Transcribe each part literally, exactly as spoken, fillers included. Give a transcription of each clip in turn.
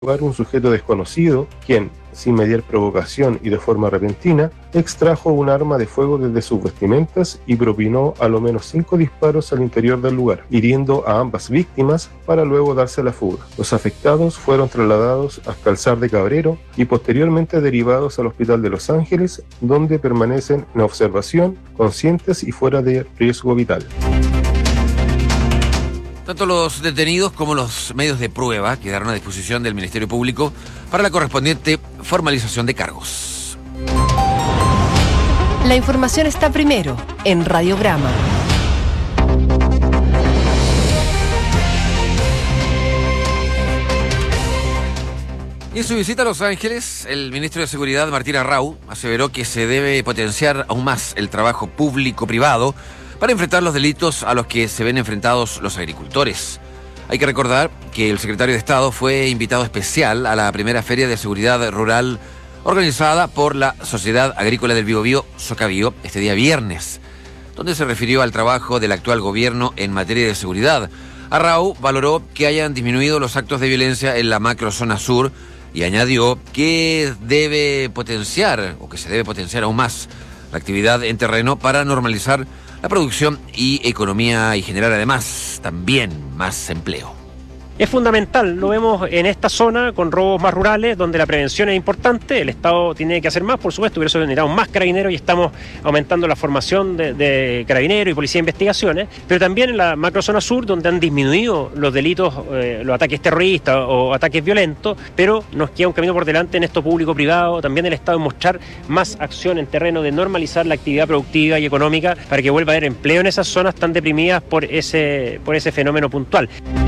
lugar un sujeto desconocido, quien, sin mediar provocación y de forma repentina, extrajo un arma de fuego desde sus vestimentas y propinó a lo menos cinco disparos al interior del lugar, hiriendo a ambas víctimas para luego darse la fuga. Los afectados fueron trasladados hasta el S A R de Cabrero y posteriormente derivados al Hospital de Los Ángeles, donde permanecen en observación, conscientes y fuera de riesgo vital. Tanto los detenidos como los medios de prueba quedaron a disposición del Ministerio Público para la correspondiente formalización de cargos. La información está primero en Radiograma. Y en su visita a Los Ángeles, el ministro de Seguridad, Martín Arrau, aseveró que se debe potenciar aún más el trabajo público-privado para enfrentar los delitos a los que se ven enfrentados los agricultores. Hay que recordar que el secretario de Estado fue invitado especial a la primera Feria de Seguridad Rural organizada por la Sociedad Agrícola del Biobío, Socabío, este día viernes, donde se refirió al trabajo del actual gobierno en materia de seguridad. Arrau valoró que hayan disminuido los actos de violencia en la macrozona sur y añadió que debe potenciar, o que se debe potenciar aún más, la actividad en terreno para normalizar la producción y economía y generar además también más empleo. Es fundamental, lo vemos en esta zona con robos más rurales donde la prevención es importante, el Estado tiene que hacer más, por supuesto, por eso necesitamos más carabineros y estamos aumentando la formación de, de carabineros y policía de investigaciones, pero también en la macrozona sur donde han disminuido los delitos, eh, los ataques terroristas o ataques violentos, pero nos queda un camino por delante en esto público-privado, también el Estado en mostrar más acción en terreno de normalizar la actividad productiva y económica para que vuelva a haber empleo en esas zonas tan deprimidas por ese, por ese fenómeno puntual.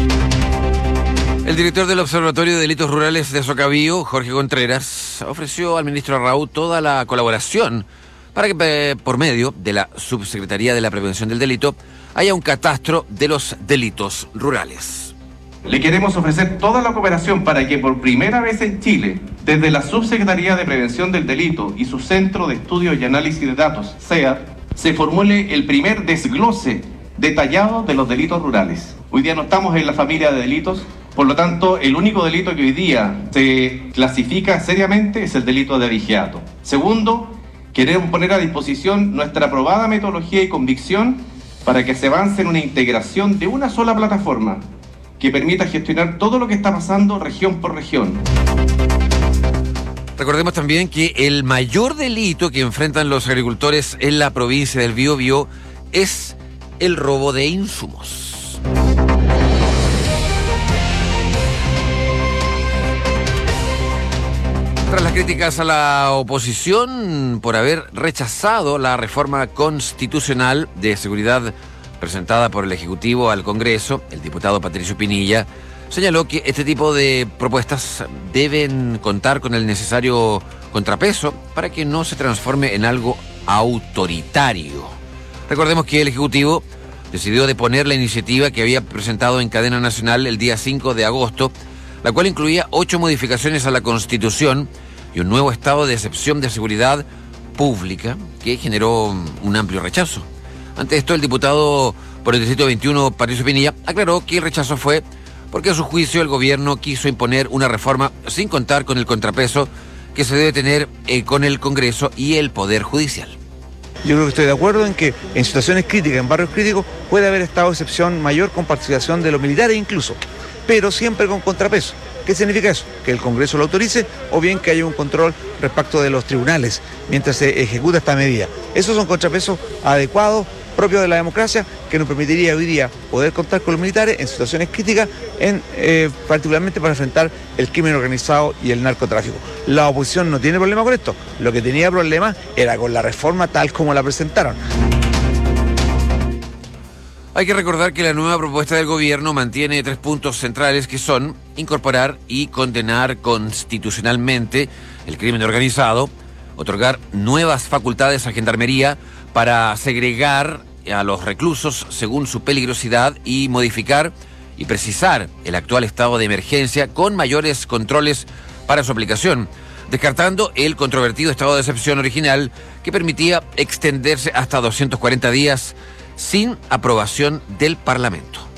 El director del Observatorio de Delitos Rurales de Socabío, Jorge Contreras, ofreció al ministro Arrau toda la colaboración para que, por medio de la Subsecretaría de la Prevención del Delito, haya un catastro de los delitos rurales. Le queremos ofrecer toda la cooperación para que por primera vez en Chile, desde la Subsecretaría de Prevención del Delito y su Centro de Estudios y Análisis de Datos, C E A D, se formule el primer desglose detallado de los delitos rurales. Hoy día no estamos en la familia de delitos. Por lo tanto, el único delito que hoy día se clasifica seriamente es el delito de abigeato. Segundo, queremos poner a disposición nuestra aprobada metodología y convicción para que se avance en una integración de una sola plataforma que permita gestionar todo lo que está pasando región por región. Recordemos también que el mayor delito que enfrentan los agricultores en la provincia del Biobío es el robo de insumos. Tras las críticas a la oposición por haber rechazado la reforma constitucional de seguridad presentada por el Ejecutivo al Congreso, el diputado Patricio Pinilla señaló que este tipo de propuestas deben contar con el necesario contrapeso para que no se transforme en algo autoritario. Recordemos que el Ejecutivo decidió deponer la iniciativa que había presentado en cadena nacional el día cinco de agosto, la cual incluía ocho modificaciones a la Constitución y un nuevo estado de excepción de seguridad pública que generó un amplio rechazo. Ante esto, el diputado por el Distrito veintiuno, Patricio Pinilla, aclaró que el rechazo fue porque a su juicio el gobierno quiso imponer una reforma sin contar con el contrapeso que se debe tener eh, con el Congreso y el Poder Judicial. Yo creo que estoy de acuerdo en que en situaciones críticas, en barrios críticos, puede haber estado de excepción mayor con participación de los militares incluso, pero siempre con contrapeso. ¿Qué significa eso? Que el Congreso lo autorice o bien que haya un control respecto de los tribunales mientras se ejecuta esta medida. Esos son contrapesos adecuados, propios de la democracia, que nos permitiría hoy día poder contar con los militares en situaciones críticas, en, eh, particularmente para enfrentar el crimen organizado y el narcotráfico. La oposición no tiene problema con esto, lo que tenía problema era con la reforma tal como la presentaron. Hay que recordar que la nueva propuesta del gobierno mantiene tres puntos centrales que son incorporar y condenar constitucionalmente el crimen organizado, otorgar nuevas facultades a Gendarmería para segregar a los reclusos según su peligrosidad y modificar y precisar el actual estado de emergencia con mayores controles para su aplicación, descartando el controvertido estado de excepción original que permitía extenderse hasta doscientos cuarenta días sin aprobación del Parlamento.